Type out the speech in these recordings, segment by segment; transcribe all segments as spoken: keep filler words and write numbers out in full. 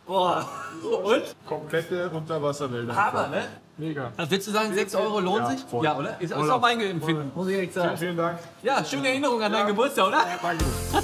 Boah. Und? Komplette Unterwasserwälder. Hammer, ne? Mega. Also würdest du sagen, sechs Euro lohnt Ja, sich? voll. Ja, oder? Ist, ist auch mein Empfinden, muss ich ehrlich sagen. Vielen Dank. Ja, schöne Erinnerung an deinen Geburtstag, oder? Danke.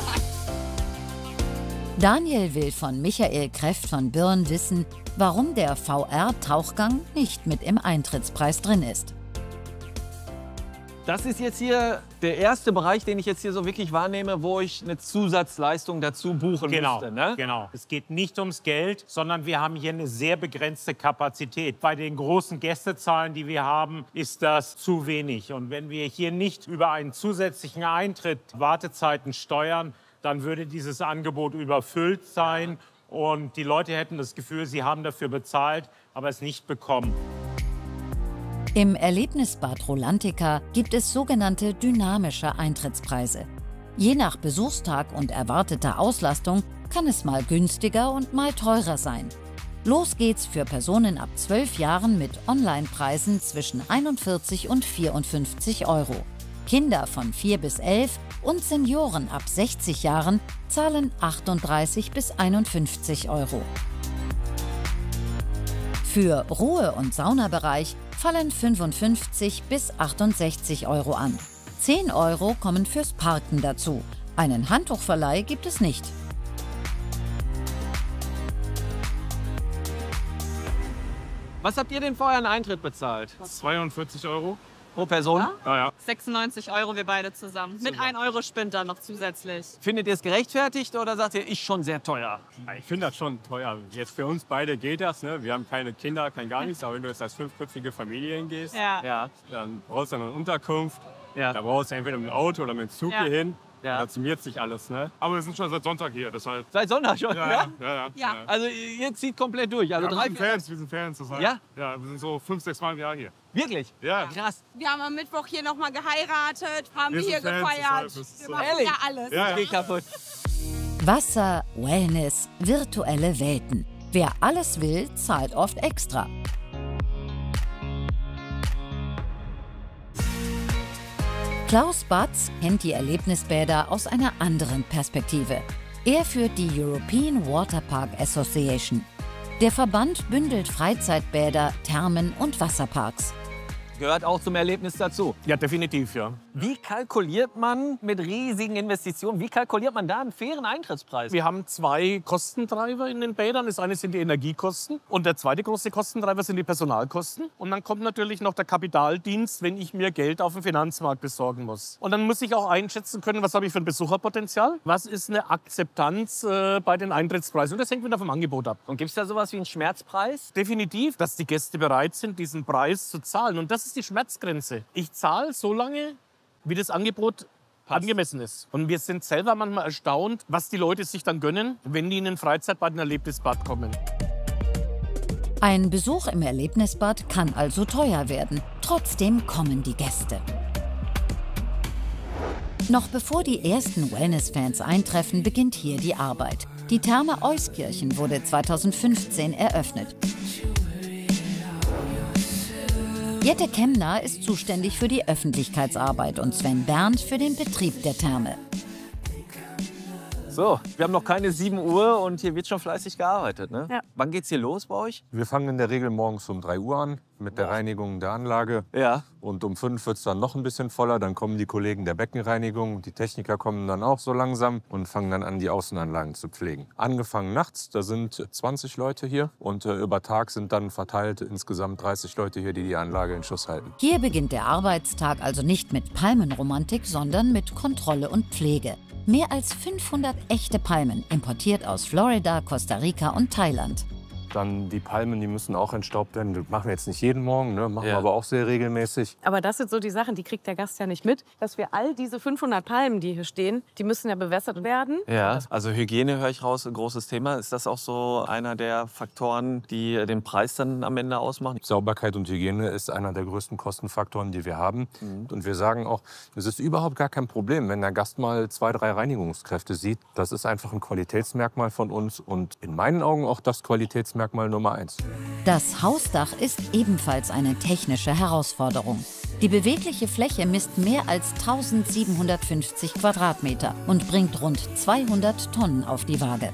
Daniel will von Michael Kreft von Birn wissen, warum der V R-Tauchgang nicht mit im Eintrittspreis drin ist. Das ist jetzt hier der erste Bereich, den ich jetzt hier so wirklich wahrnehme, wo ich eine Zusatzleistung dazu buchen Genau, müsste. Ne? genau. Es geht nicht ums Geld, sondern wir haben hier eine sehr begrenzte Kapazität. Bei den großen Gästezahlen, die wir haben, ist das zu wenig. Und wenn wir hier nicht über einen zusätzlichen Eintritt Wartezeiten steuern, dann würde dieses Angebot überfüllt sein und die Leute hätten das Gefühl, sie haben dafür bezahlt, aber es nicht bekommen. Im Erlebnisbad Rolantica gibt es sogenannte dynamische Eintrittspreise. Je nach Besuchstag und erwarteter Auslastung kann es mal günstiger und mal teurer sein. Los geht's für Personen ab zwölf Jahren mit Onlinepreisen zwischen einundvierzig und vierundfünfzig Euro. Kinder von vier bis elf und Senioren ab sechzig Jahren zahlen achtunddreißig bis einundfünfzig Euro. Für Ruhe- und Saunabereich fallen fünfundfünfzig bis achtundsechzig Euro an. zehn Euro kommen fürs Parken dazu. Einen Handtuchverleih gibt es nicht. Was habt ihr denn vorher einen Eintritt bezahlt? zweiundvierzig Euro. Pro Person? Ja, ja. sechsundneunzig Euro wir beide zusammen. Mit ein Euro Spinter noch zusätzlich. Findet ihr es gerechtfertigt oder sagt ihr, ist schon sehr teuer? Ich finde das schon teuer. Jetzt für uns beide geht das. Ne? Wir haben keine Kinder, kein gar nichts. Aber wenn du jetzt als fünfköpfige Familie hingehst, Ja. Ja. dann brauchst du eine Unterkunft. Ja. Da brauchst du entweder mit dem Auto oder mit dem Zug Ja. hier hin. Ja. Da summiert sich alles. Ne? Aber wir sind schon seit Sonntag hier, deshalb. Seit Sonntag schon, Ja, ja? ja, ja. ja, Ja. Also ihr zieht komplett durch. Also Ja, wir drei, sind Fans, wir sind Fans. Das heißt, Ja? Ja, wir sind so fünf, sechs Mal im Jahr hier. Wirklich? Ja. Krass. Wir haben am Mittwoch hier noch mal geheiratet, haben Wir wir hier sind Fans, gefeiert. deshalb ist es Wir so. machen Ehrlich? ja alles. Ja, ja. Geht kaputt. Wasser, Wellness, virtuelle Welten. Wer alles will, zahlt oft extra. Klaus Batz kennt die Erlebnisbäder aus einer anderen Perspektive. Er führt die European Waterpark Association. Der Verband bündelt Freizeitbäder, Thermen und Wasserparks. Gehört auch zum Erlebnis dazu. Ja, definitiv, ja. Wie kalkuliert man mit riesigen Investitionen, wie kalkuliert man da einen fairen Eintrittspreis? Wir haben zwei Kostentreiber in den Bädern. Das eine sind die Energiekosten und der zweite große Kostentreiber sind die Personalkosten. Und dann kommt natürlich noch der Kapitaldienst, wenn ich mir Geld auf dem Finanzmarkt besorgen muss. Und dann muss ich auch einschätzen können, was habe ich für ein Besucherpotenzial, was ist eine Akzeptanz äh, bei den Eintrittspreisen. Und das hängt wieder vom Angebot ab. Und gibt es da sowas wie einen Schmerzpreis? Definitiv, dass die Gäste bereit sind, diesen Preis zu zahlen. Und das ist die Schmerzgrenze. Ich zahle so lange, wie das Angebot angemessen ist. Und wir sind selber manchmal erstaunt, was die Leute sich dann gönnen, wenn die in ein Freizeitbad, ein Erlebnisbad kommen. Ein Besuch im Erlebnisbad kann also teuer werden. Trotzdem kommen die Gäste. Noch bevor die ersten Wellness-Fans eintreffen, beginnt hier die Arbeit. Die Therme Euskirchen wurde zweitausendfünfzehn eröffnet. Jette Kemner ist zuständig für die Öffentlichkeitsarbeit und Sven Berndt für den Betrieb der Therme. So, wir haben noch keine sieben Uhr und hier wird schon fleißig gearbeitet. Ne? Ja. Wann geht's hier los bei euch? Wir fangen in der Regel morgens um drei Uhr an mit der Reinigung der Anlage. Ja. Und um fünf wird es dann noch ein bisschen voller. Dann kommen die Kollegen der Beckenreinigung. Die Techniker kommen dann auch so langsam und fangen dann an, die Außenanlagen zu pflegen. Angefangen nachts, da sind zwanzig Leute hier. Und äh, über Tag sind dann verteilt insgesamt dreißig Leute hier, die die Anlage in Schuss halten. Hier beginnt der Arbeitstag also nicht mit Palmenromantik, sondern mit Kontrolle und Pflege. Mehr als fünfhundert echte Palmen, importiert aus Florida, Costa Rica und Thailand. Dann die Palmen, die müssen auch entstaubt werden. Das machen wir jetzt nicht jeden Morgen, ne? Machen Ja. wir aber auch sehr regelmäßig. Aber das sind so die Sachen, die kriegt der Gast ja nicht mit, dass wir all diese fünfhundert Palmen, die hier stehen, die müssen ja bewässert werden. Ja, also Hygiene höre ich raus, ein großes Thema. Ist das auch so einer der Faktoren, die den Preis dann am Ende ausmachen? Sauberkeit und Hygiene ist einer der größten Kostenfaktoren, die wir haben. Mhm. Und wir sagen auch, es ist überhaupt gar kein Problem, wenn der Gast mal zwei, drei Reinigungskräfte sieht. Das ist einfach ein Qualitätsmerkmal von uns und in meinen Augen auch das Qualitätsmerkmal Nummer eins. Das Hausdach ist ebenfalls eine technische Herausforderung. Die bewegliche Fläche misst mehr als eintausendsiebenhundertfünfzig Quadratmeter und bringt rund zweihundert Tonnen auf die Waage.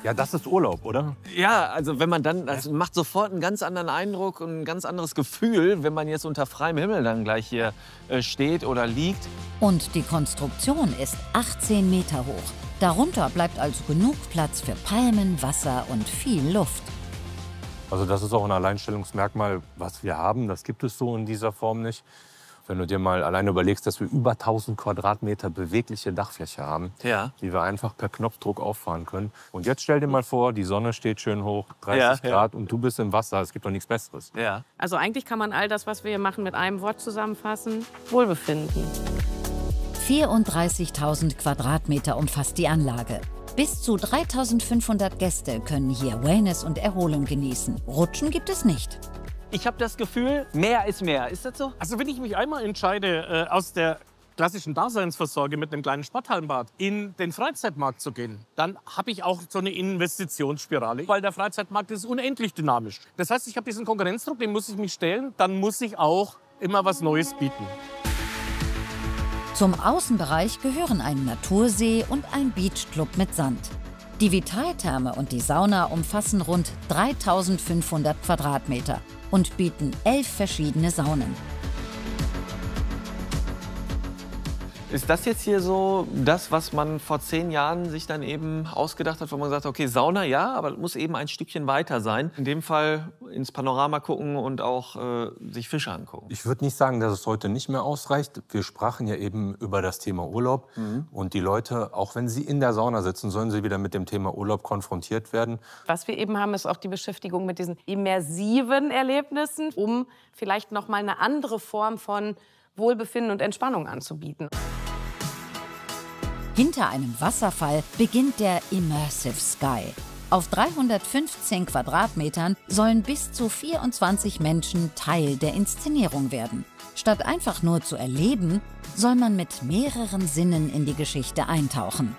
Ja, das ist Urlaub, oder? Ja, also wenn man dann, das macht sofort einen ganz anderen Eindruck und ein ganz anderes Gefühl, wenn man jetzt unter freiem Himmel dann gleich hier äh, steht oder liegt. Und die Konstruktion ist achtzehn Meter hoch. Darunter bleibt also genug Platz für Palmen, Wasser und viel Luft. Also das ist auch ein Alleinstellungsmerkmal, was wir haben. Das gibt es so in dieser Form nicht. Wenn du dir mal alleine überlegst, dass wir über tausend Quadratmeter bewegliche Dachfläche haben, Ja. die wir einfach per Knopfdruck auffahren können. Und jetzt stell dir mal vor, die Sonne steht schön hoch, dreißig Ja, ja. Grad und du bist im Wasser. Es gibt doch nichts Besseres. Ja. Also eigentlich kann man all das, was wir hier machen, mit einem Wort zusammenfassen. Wohlbefinden. vierunddreißigtausend Quadratmeter umfasst die Anlage. Bis zu dreitausendfünfhundert Gäste können hier Wellness und Erholung genießen. Rutschen gibt es nicht. Ich habe das Gefühl, mehr ist mehr. Ist das so? Also wenn ich mich einmal entscheide, äh, aus der klassischen Daseinsvorsorge mit einem kleinen Sporthallenbad in den Freizeitmarkt zu gehen, dann habe ich auch so eine Investitionsspirale, weil der Freizeitmarkt ist unendlich dynamisch. Das heißt, ich habe diesen Konkurrenzdruck, den muss ich mich stellen, dann muss ich auch immer was Neues bieten. Zum Außenbereich gehören ein Natursee und ein Beachclub mit Sand. Die Vitaltherme und die Sauna umfassen rund dreitausendfünfhundert Quadratmeter und bieten elf verschiedene Saunen. Ist das jetzt hier so das, was man vor zehn Jahren sich dann eben ausgedacht hat, wo man sagt, okay, Sauna ja, aber das muss eben ein Stückchen weiter sein. In dem Fall ins Panorama gucken und auch äh, sich Fische angucken. Ich würde nicht sagen, dass es heute nicht mehr ausreicht. Wir sprachen ja eben über das Thema Urlaub. Mhm. Und die Leute, auch wenn sie in der Sauna sitzen, sollen sie wieder mit dem Thema Urlaub konfrontiert werden. Was wir eben haben, ist auch die Beschäftigung mit diesen immersiven Erlebnissen, um vielleicht noch mal eine andere Form von Wohlbefinden und Entspannung anzubieten. Hinter einem Wasserfall beginnt der Immersive Sky. Auf dreihundertfünfzehn Quadratmetern sollen bis zu vierundzwanzig Menschen Teil der Inszenierung werden. Statt einfach nur zu erleben, soll man mit mehreren Sinnen in die Geschichte eintauchen.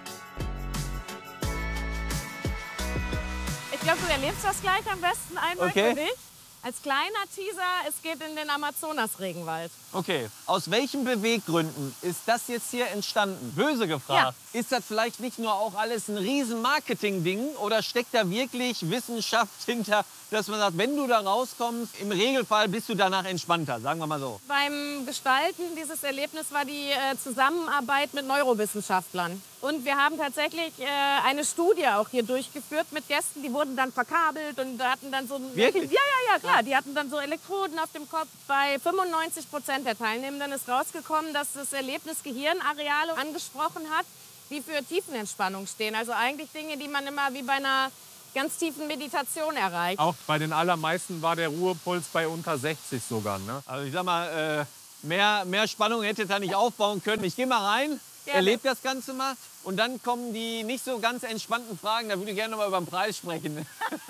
Ich glaube, du erlebst das gleich am besten einmal Okay. für dich. Als kleiner Teaser, es geht in den Amazonas-Regenwald. Okay, aus welchen Beweggründen ist das jetzt hier entstanden? Böse gefragt. Ist das vielleicht nicht nur auch alles ein riesen Marketing-Ding oder steckt da wirklich Wissenschaft hinter, dass man sagt, wenn du da rauskommst, im Regelfall bist du danach entspannter, sagen wir mal so. Beim Gestalten dieses Erlebnisses war die äh, Zusammenarbeit mit Neurowissenschaftlern. Und wir haben tatsächlich äh, eine Studie auch hier durchgeführt mit Gästen, die wurden dann verkabelt und hatten dann so... Wirklich? Ja, ja, ja, klar. Die hatten dann so Elektroden auf dem Kopf. Bei fünfundneunzig Prozent der Teilnehmenden ist rausgekommen, dass das Erlebnis Gehirnareale angesprochen hat, die für Tiefenentspannung stehen. Also eigentlich Dinge, die man immer wie bei einer ganz tiefen Meditation erreicht. Auch bei den allermeisten war der Ruhepuls bei unter sechzig sogar. Ne? Also ich sag mal, äh, mehr, mehr Spannung hätte da nicht aufbauen können. Ich gehe mal rein, Gerne. erlebe das Ganze mal und dann kommen die nicht so ganz entspannten Fragen. Da würde ich gerne noch mal über den Preis sprechen.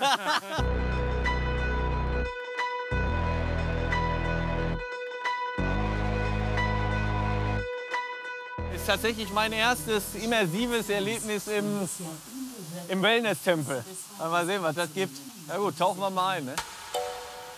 Ist tatsächlich mein erstes immersives Erlebnis im, im Wellness-Tempel. Mal sehen, was das gibt. Na gut, tauchen wir mal ein. Ne?